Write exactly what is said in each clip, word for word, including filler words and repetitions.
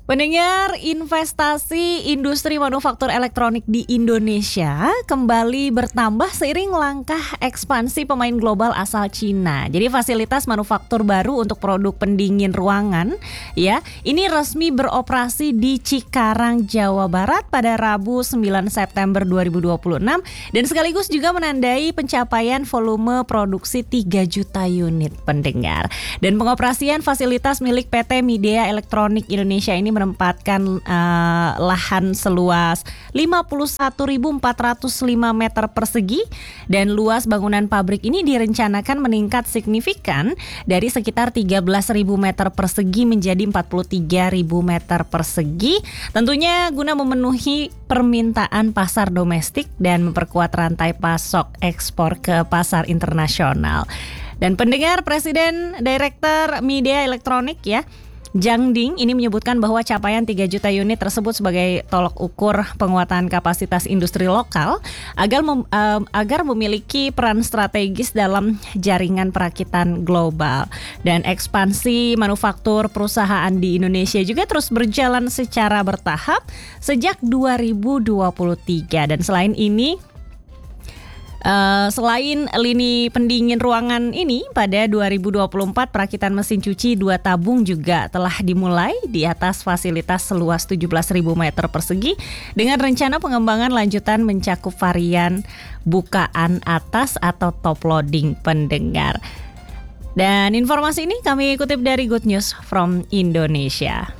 Pendengar, investasi industri manufaktur elektronik di Indonesia kembali bertambah seiring langkah ekspansi pemain global asal Cina. Jadi fasilitas manufaktur baru untuk produk pendingin ruangan ya, ini resmi beroperasi di Cikarang, Jawa Barat pada Rabu sembilan September dua ribu dua puluh enam dan sekaligus juga menandai pencapaian volume produksi tiga juta unit, pendengar. Dan pengoperasian fasilitas milik P T Midea Elektronik Indonesia ini menempatkan uh, lahan seluas lima puluh satu ribu empat ratus lima meter persegi dan luas bangunan pabrik ini direncanakan meningkat signifikan dari sekitar tiga belas ribu meter persegi menjadi empat puluh tiga ribu meter persegi, tentunya guna memenuhi permintaan pasar domestik dan memperkuat rantai pasok ekspor ke pasar internasional. Dan pendengar, Presiden Direktur Midea Elektronik ya, Zhang Ding ini menyebutkan bahwa capaian tiga juta unit tersebut sebagai tolok ukur penguatan kapasitas industri lokal agar mem, uh, agar memiliki peran strategis dalam jaringan perakitan global. Dan ekspansi manufaktur perusahaan di Indonesia juga terus berjalan secara bertahap sejak dua ribu dua puluh tiga. Dan selain ini Uh, selain lini pendingin ruangan ini, pada dua ribu dua puluh empat perakitan mesin cuci dua tabung juga telah dimulai di atas fasilitas seluas tujuh belas ribu meter persegi dengan rencana pengembangan lanjutan mencakup varian bukaan atas atau top loading, pendengar. Dan informasi ini kami kutip dari Good News from Indonesia.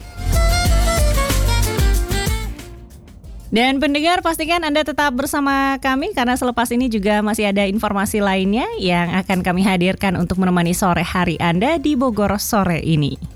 Dan pendengar, pastikan Anda tetap bersama kami karena selepas ini juga masih ada informasi lainnya yang akan kami hadirkan untuk menemani sore hari Anda di Bogor sore ini.